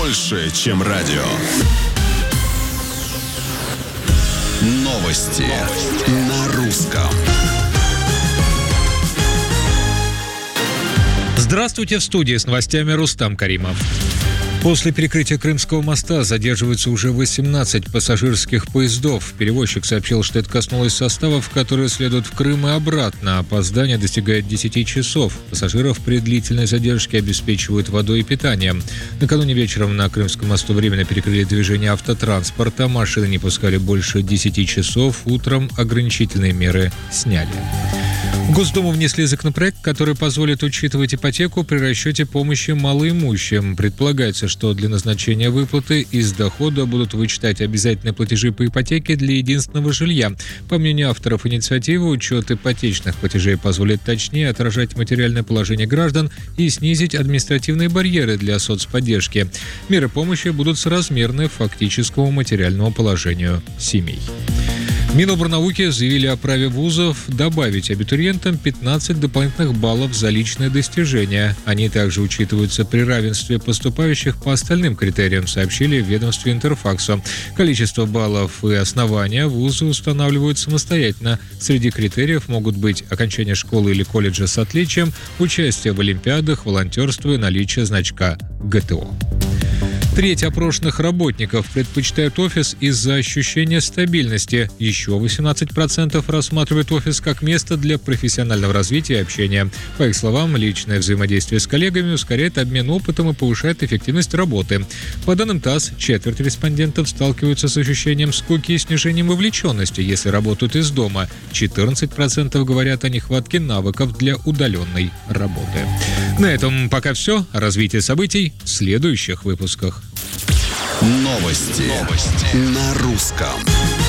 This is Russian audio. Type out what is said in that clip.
больше, чем радио. Новости на русском. Здравствуйте, в студии с новостями Рустам Каримов. После перекрытия Крымского моста задерживаются уже 18 пассажирских поездов. Перевозчик сообщил, что это коснулось составов, которые следуют в Крым и обратно. Опоздание достигает 10 часов. Пассажиров при длительной задержке обеспечивают водой и питанием. Накануне вечером на Крымском мосту временно перекрыли движение автотранспорта. Машины не пускали больше 10 часов. Утром ограничительные меры сняли. В Госдуму внесли законопроект, который позволит учитывать ипотеку при расчете помощи малоимущим. Предполагается, что для назначения выплаты из дохода будут вычитать обязательные платежи по ипотеке для единственного жилья. По мнению авторов инициативы, учет ипотечных платежей позволит точнее отражать материальное положение граждан и снизить административные барьеры для соцподдержки. Меры помощи будут соразмерны фактическому материальному положению семей. Минобрнауки заявили о праве вузов добавить абитуриентам 15 дополнительных баллов за личные достижения. Они также учитываются при равенстве поступающих по остальным критериям, сообщили в ведомстве Интерфаксу. Количество баллов и основания вузы устанавливают самостоятельно. Среди критериев могут быть окончание школы или колледжа с отличием, участие в олимпиадах, волонтерство и наличие значка ГТО. Треть опрошенных работников предпочитают офис из-за ощущения стабильности. Еще 18% рассматривают офис как место для профессионального развития и общения. По их словам, личное взаимодействие с коллегами ускоряет обмен опытом и повышает эффективность работы. По данным ТАСС, четверть респондентов сталкиваются с ощущением скуки и снижением вовлеченности, если работают из дома. 14% говорят о нехватке навыков для удаленной работы. На этом пока все. Развитие событий в следующих выпусках. Новости на русском.